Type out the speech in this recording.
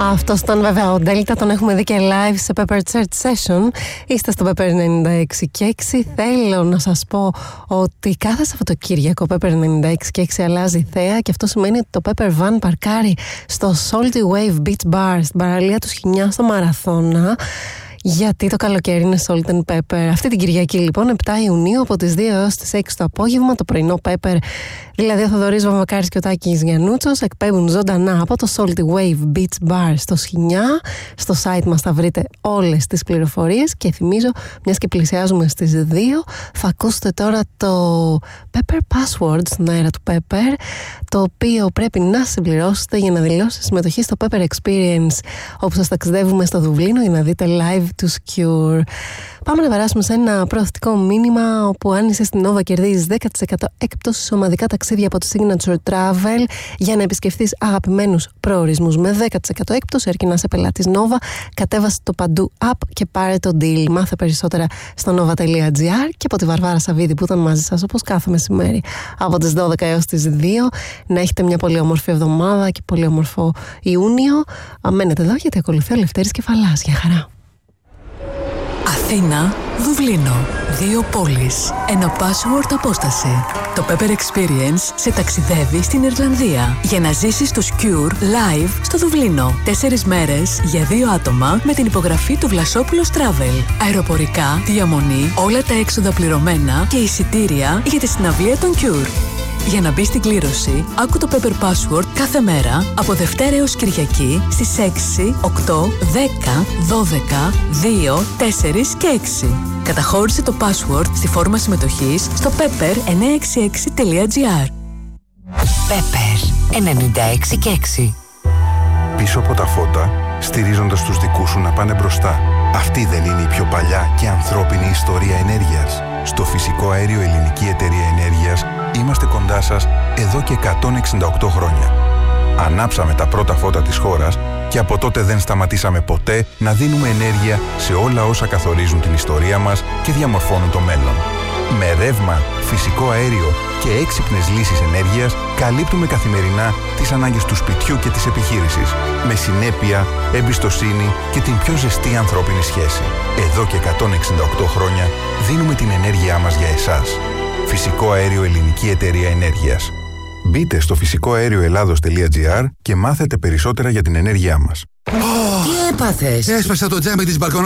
Αυτός ήταν βέβαια ο Delta, τον έχουμε δει και live σε Pepper Church Session. Είστε στο Pepper 96 και 6. Θέλω να σας πω ότι κάθε Σαββατοκύριακο Pepper 96 και 6 αλλάζει θέα, και αυτό σημαίνει ότι το Pepper Van παρκάρει στο Salty Wave Beach Bar στην παραλία του Σχοινιά στο Μαραθώνα. Γιατί το καλοκαίρι είναι Salt and Pepper. Αυτή την Κυριακή λοιπόν, 7 Ιουνίου, από τις 2 έως τις 6 το απόγευμα, το πρωινό Pepper, δηλαδή ο Θοδωρής Βαμβακάρης και ο Τάκης Γιαννούτσος, εκπέμπουν ζωντανά από το Salty Wave Beach Bar στο Σχοινιά. Στο site μας θα βρείτε όλες τις πληροφορίες, και θυμίζω, μιας και πλησιάζουμε στις 2, θα ακούσετε τώρα το Pepper Password στον αέρα του Pepper, το οποίο πρέπει να συμπληρώσετε για να δηλώσετε συμμετοχή στο Pepper Experience, όπου σας ταξιδεύουμε στο Δουβλίνο για να δείτε live τους Cure. Πάμε να περάσουμε σε ένα προωθητικό μήνυμα, όπου αν είσαι στην Nova κερδίζεις 10% έκπτωση σε ομαδικά ταξίδια από τη Signature Travel για να επισκεφθείς αγαπημένους προορισμούς με 10% έκπτωση, αρκεί να είσαι πελάτης Nova. Κατέβασε το παντού app και πάρε το deal. Μάθε περισσότερα στο nova.gr. Και από τη Βαρβάρα Σαββίδη που ήταν μαζί σας όπως κάθε μεσημέρι από τις 12 έως τις 2, να έχετε μια πολύ όμορφη εβδομάδα και πολύ όμορφο Ιούνιο. Μένετε εδώ γιατί ακολουθεί ο Λευτέρης Κεφαλάς. Για χαρά. Αθήνα, Δουβλίνο. 2 πόλεις, ένα password απόσταση. Το Pepper Experience σε ταξιδεύει στην Ιρλανδία για να ζήσεις τους Cure live στο Δουβλίνο. 4 μέρες για 2 άτομα με την υπογραφή του Βλασόπουλος Travel. Αεροπορικά, διαμονή, όλα τα έξοδα πληρωμένα και εισιτήρια για τη συναυλία των Cure. Για να μπει στην κλήρωση, άκου το Pepper Password κάθε μέρα από Δευτέρα έως Κυριακή στις 6, 8, 10, 12, 2, 4 και 6. Καταχώρησε το password στη φόρμα συμμετοχής στο pepper966.gr. Pepper 96 και 6. Πίσω από τα φώτα, στηρίζοντας τους δικούς σου να πάνε μπροστά. Αυτή δεν είναι η πιο παλιά και ανθρώπινη ιστορία ενέργειας? Στο φυσικό αέριο Ελληνική Εταιρεία Ενέργειας είμαστε κοντά σας εδώ και 168 χρόνια. Ανάψαμε τα πρώτα φώτα της χώρας και από τότε δεν σταματήσαμε ποτέ να δίνουμε ενέργεια σε όλα όσα καθορίζουν την ιστορία μας και διαμορφώνουν το μέλλον. Με ρεύμα, φυσικό αέριο και έξυπνες λύσεις ενέργειας καλύπτουμε καθημερινά τις ανάγκες του σπιτιού και της επιχείρησης, με συνέπεια, εμπιστοσύνη και την πιο ζεστή ανθρώπινη σχέση. Εδώ και 168 χρόνια δίνουμε την ενέργειά μας για εσάς. Φυσικό αέριο Ελληνική Εταιρεία Ενέργειας. Μπείτε στο φυσικοαέρioελλάδος.gr και μάθετε περισσότερα για την ενέργειά μας. Τι έπαθες? Έσπασα το τζάμι της μπαλκονιέρας.